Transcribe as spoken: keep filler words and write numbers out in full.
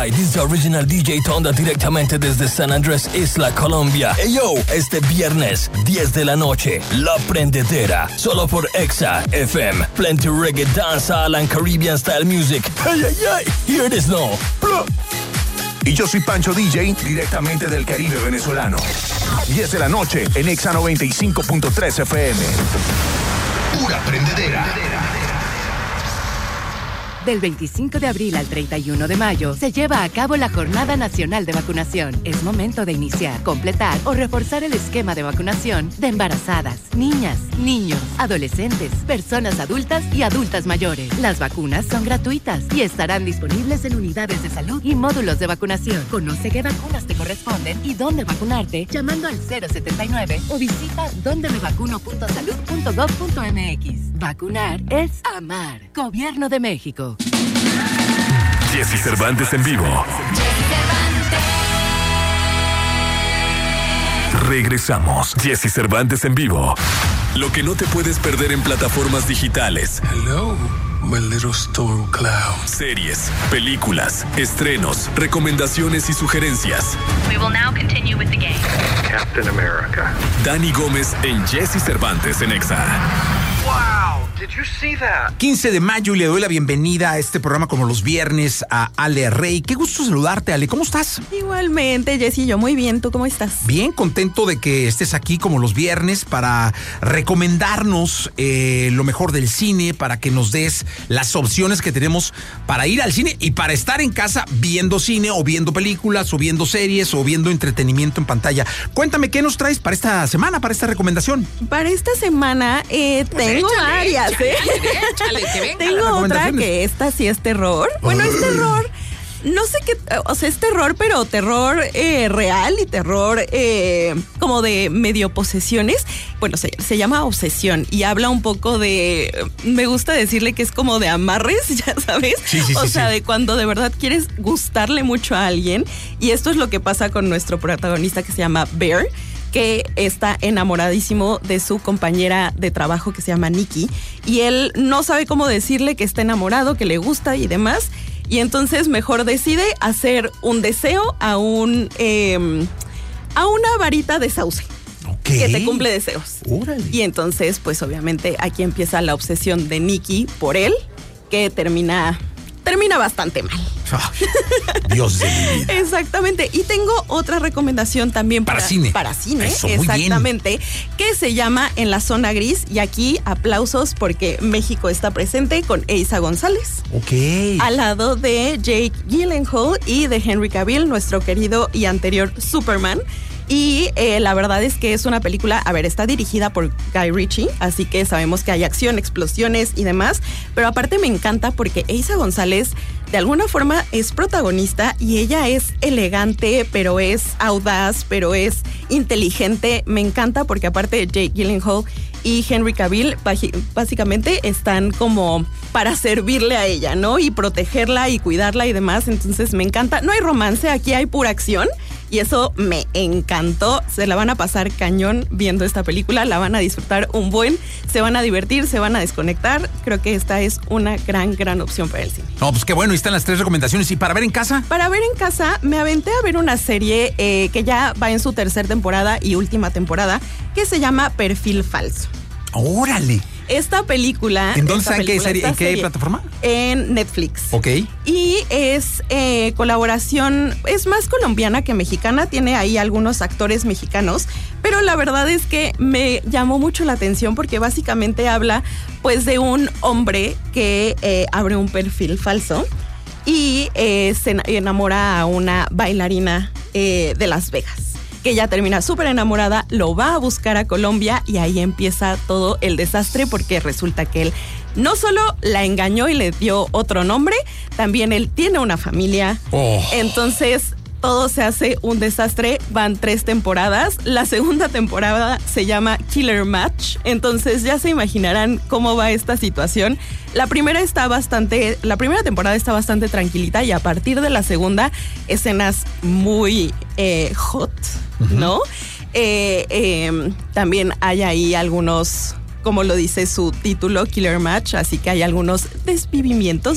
This is the original D J Tonda directamente desde San Andrés, Isla Colombia. Hey yo, este viernes, diez de la noche, La Prendedera, solo por Exa F M. Plenty reggae, dancehall and Caribbean style music. Hey, hey, hey, hear this now. Y yo soy Pancho D J, directamente del Caribe venezolano. diez de la noche en Exa noventa y cinco punto tres F M. Pura prendedera. Del veinticinco de abril al treinta y uno de mayo se lleva a cabo la Jornada Nacional de Vacunación. Es momento de iniciar, completar o reforzar el esquema de vacunación de embarazadas, niñas, niños, adolescentes, personas adultas y adultas mayores. Las vacunas son gratuitas y estarán disponibles en unidades de salud y módulos de vacunación. Conoce qué vacunas te corresponden y dónde vacunarte llamando al cero setenta y nueve o visita donde me vacuno punto salud punto gov punto m x. Vacunar es amar. Gobierno de México. Jessy Cervantes en vivo. Regresamos. Jessy Cervantes en vivo. Lo que no te puedes perder en plataformas digitales. Hello, my little storm cloud. Series, películas, estrenos, recomendaciones y sugerencias. We will now continue with the game. Captain America. Dani Gómez en Jessy Cervantes en Exa. Wow, did you see that? quince de mayo y le doy la bienvenida a este programa como los viernes a Ale Rey. Qué gusto saludarte, Ale. ¿Cómo estás? Igualmente, Jessy, yo muy bien. ¿Tú cómo estás? Bien, contento de que estés aquí como los viernes para recomendarnos eh, lo mejor del cine, para que nos des las opciones que tenemos para ir al cine y para estar en casa viendo cine o viendo películas o viendo series o viendo entretenimiento en pantalla. Cuéntame, ¿qué nos traes para esta semana, para esta recomendación? Para esta semana eh, pues tengo échale, varias, échale, ¿eh? Échale, que venga. Tengo otra que esta sí es terror. Bueno, es terror. No sé qué, o sea, es terror, pero terror eh, real y terror eh, como de medio posesiones. Bueno, se, se llama Obsesión y habla un poco de, me gusta decirle que es como de amarres, ya sabes. Sí, sí, o sí, sea, sí. de cuando de verdad quieres gustarle mucho a alguien. Y esto es lo que pasa con nuestro protagonista que se llama Bear, que está enamoradísimo de su compañera de trabajo que se llama Nikki. Y él no sabe cómo decirle que está enamorado, que le gusta y demás. Y entonces mejor decide hacer un deseo a un eh, a una varita de sauce. Okay. Que te cumple deseos. Órale. Y entonces, pues obviamente aquí empieza la obsesión de Nikki por él, que termina, termina bastante mal. Dios de mi vida. Exactamente. Y tengo otra recomendación también para, para cine. Para cine, Eso, muy exactamente. bien. Que se llama En la Zona Gris. Y aquí aplausos porque México está presente con Eiza González. Ok. Al lado de Jake Gyllenhaal y de Henry Cavill, nuestro querido y anterior Superman. Y eh, la verdad es que es una película, a ver, está dirigida por Guy Ritchie, así que sabemos que hay acción, explosiones y demás, pero aparte me encanta porque Eiza González de alguna forma es protagonista y ella es elegante, pero es audaz, pero es inteligente. Me encanta porque aparte Jake Gyllenhaal y Henry Cavill básicamente están como para servirle a ella, ¿no? Y protegerla y cuidarla y demás, entonces me encanta. No hay romance, aquí hay pura acción. Y eso me encantó. Se la van a pasar cañón viendo esta película. La van a disfrutar un buen. Se van a divertir, se van a desconectar. Creo que esta es una gran, gran opción para el cine. No, pues qué bueno. Ahí están las tres recomendaciones. ¿Y para ver en casa? Para ver en casa, me aventé a ver una serie eh, que ya va en su tercera temporada y última temporada, que se llama Perfil Falso. ¡Órale! Esta película... ¿En dónde esta está? ¿En qué serie? ¿En qué serie, plataforma? En Netflix. Ok. Y es eh, colaboración, es más colombiana que mexicana, tiene ahí algunos actores mexicanos, pero la verdad es que me llamó mucho la atención porque básicamente habla pues de un hombre que eh, abre un perfil falso y eh, se enamora a una bailarina eh, de Las Vegas, que ella termina súper enamorada, lo va a buscar a Colombia y ahí empieza todo el desastre porque resulta que él no solo la engañó y le dio otro nombre, también él tiene una familia. Oh. Entonces todo se hace un desastre. Van tres temporadas. La segunda temporada se llama Killer Match. Entonces ya se imaginarán cómo va esta situación. La primera está bastante, la primera temporada está bastante tranquilita y a partir de la segunda, escenas muy eh, hot, uh-huh. ¿no? Eh, eh, también hay ahí algunos, como lo dice su título, Killer Match, así que hay algunos desvivimientos.